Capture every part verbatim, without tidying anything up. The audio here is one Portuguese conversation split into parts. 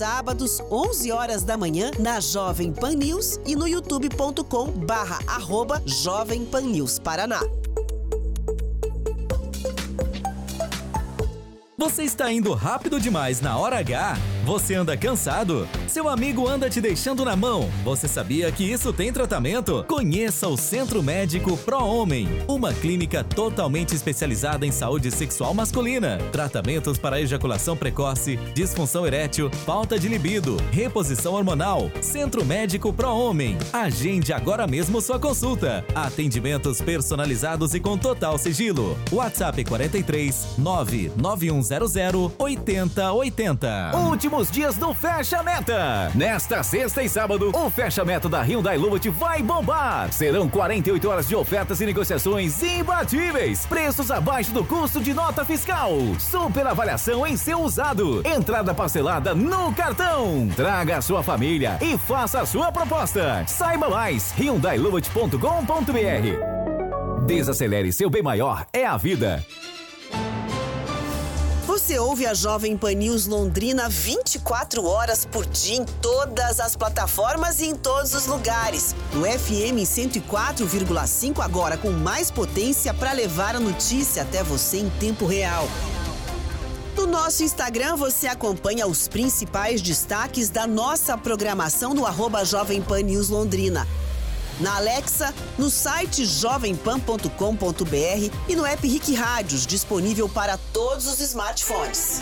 sábados, onze horas da manhã, na Jovem Pan News e no youtube ponto com barra arroba Jovem Pan News Paraná. Você está indo rápido demais na hora H? Você anda cansado? Seu amigo anda te deixando na mão? Você sabia que isso tem tratamento? Conheça o Centro Médico Pro Homem, uma clínica totalmente especializada em saúde sexual masculina. Tratamentos para ejaculação precoce, disfunção erétil, falta de libido, reposição hormonal. Centro Médico Pro Homem. Agende agora mesmo sua consulta. Atendimentos personalizados e com total sigilo. WhatsApp quarenta e três, nove nove um zero zero, oito zero oito zero. Últimos dias do Fecha Meta. Nesta sexta e sábado, o Fecha Meta da Hyundai Luvat vai bombar. Serão quarenta e oito horas de ofertas e negociações imbatíveis. Preços abaixo do custo de nota fiscal. Super avaliação em seu usado. Entrada parcelada no cartão. Traga a sua família e faça a sua proposta. Saiba mais. hyundai luvat ponto com ponto b r. Desacelere, seu bem maior é a vida. Você ouve a Jovem Pan News Londrina vinte e quatro horas por dia em todas as plataformas e em todos os lugares. No F M cento e quatro vírgula cinco, agora com mais potência para levar a notícia até você em tempo real. No nosso Instagram, você acompanha os principais destaques da nossa programação no arroba Jovem Pan News Londrina. Na Alexa, no site jovem pan ponto com ponto b r e no app Rick Rádios, disponível para todos os smartphones.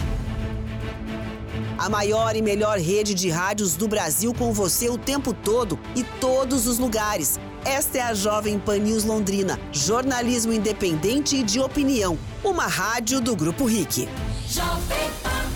A maior e melhor rede de rádios do Brasil com você o tempo todo e todos os lugares. Esta é a Jovem Pan News Londrina, jornalismo independente e de opinião. Uma rádio do Grupo Rick. Jovem Pan.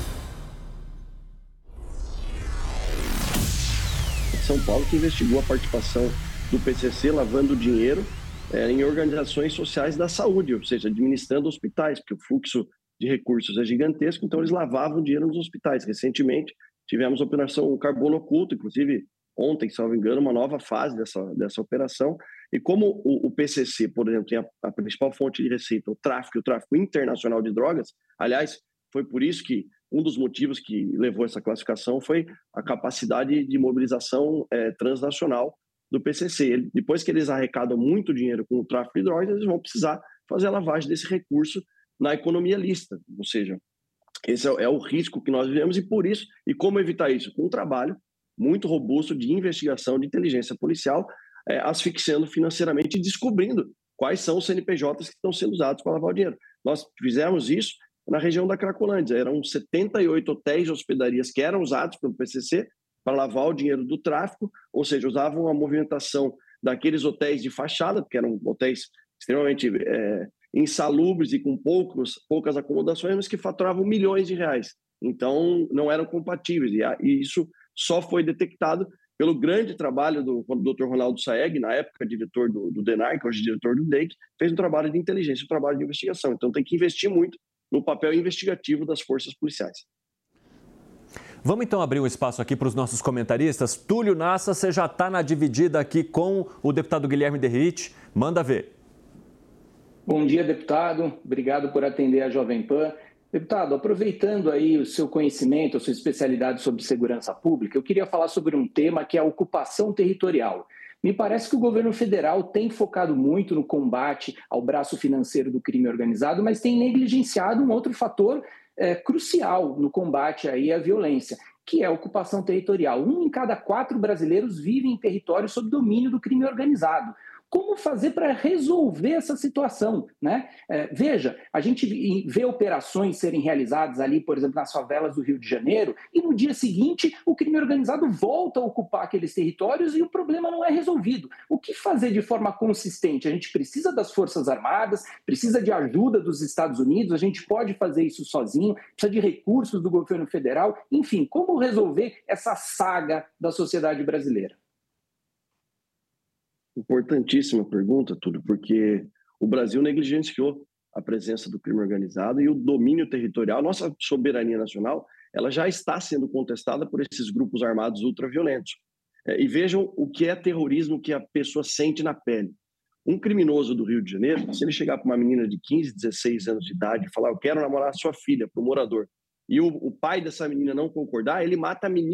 São Paulo que investigou a participação do P C C lavando dinheiro é, em organizações sociais da saúde, ou seja, administrando hospitais, porque o fluxo de recursos é gigantesco, então eles lavavam dinheiro nos hospitais. Recentemente tivemos a operação Carbono Oculto, inclusive ontem, se não me engano, uma nova fase dessa, dessa operação. E como o, o P C C, por exemplo, tem a, a principal fonte de receita, o tráfico, o tráfico internacional de drogas, aliás, foi por isso que um dos motivos que levou essa classificação foi a capacidade de mobilização é, transnacional do P C C. Ele, depois que eles arrecadam muito dinheiro com o tráfico de drogas, eles vão precisar fazer a lavagem desse recurso na economia lícita. Ou seja, esse é, é o risco que nós vivemos e por isso, e como evitar isso? Com um trabalho muito robusto de investigação de inteligência policial, é, asfixiando financeiramente e descobrindo quais são os C N P Js que estão sendo usados para lavar o dinheiro. Nós fizemos isso na região da Cracolândia. Eram setenta e oito hotéis e hospedarias que eram usados pelo P C C para lavar o dinheiro do tráfico, ou seja, usavam a movimentação daqueles hotéis de fachada, porque eram hotéis extremamente é, insalubres e com poucos, poucas acomodações, mas que faturavam milhões de reais. Então, não eram compatíveis. E, a, e isso só foi detectado pelo grande trabalho do doutor Ronaldo Saeg, na época diretor do, do DENAR, que hoje é diretor do D E I C, fez um trabalho de inteligência, um trabalho de investigação. Então, tem que investir muito no papel investigativo das forças policiais. Vamos então abrir um espaço aqui para os nossos comentaristas. Túlio Nassa, você já está na dividida aqui com o deputado Guilherme Derrite. Manda ver. Bom dia, deputado. Obrigado por atender a Jovem Pan. Deputado, aproveitando aí o seu conhecimento, a sua especialidade sobre segurança pública, eu queria falar sobre um tema que é a ocupação territorial. Me parece que o governo federal tem focado muito no combate ao braço financeiro do crime organizado, mas tem negligenciado um outro fator É, crucial no combate aí à violência, que é a ocupação territorial. Um em cada quatro brasileiros vive em território sob domínio do crime organizado. Como fazer para resolver essa situação, né? É, veja, a gente vê operações serem realizadas ali, por exemplo, nas favelas do Rio de Janeiro, e no dia seguinte o crime organizado volta a ocupar aqueles territórios e o problema não é resolvido. O que fazer de forma consistente? A gente precisa das Forças Armadas, precisa de ajuda dos Estados Unidos, a gente pode fazer isso sozinho, precisa de recursos do governo federal, enfim, como resolver essa saga da sociedade brasileira? Importantíssima pergunta, Túlio, porque o Brasil negligenciou a presença do crime organizado e o domínio territorial, nossa soberania nacional, ela já está sendo contestada por esses grupos armados ultraviolentos. É, e vejam o que é terrorismo que a pessoa sente na pele. Um criminoso do Rio de Janeiro, se ele chegar para uma menina de quinze, dezesseis anos de idade e falar, eu quero namorar a sua filha, para o morador, e o, o pai dessa menina não concordar, ele mata a menina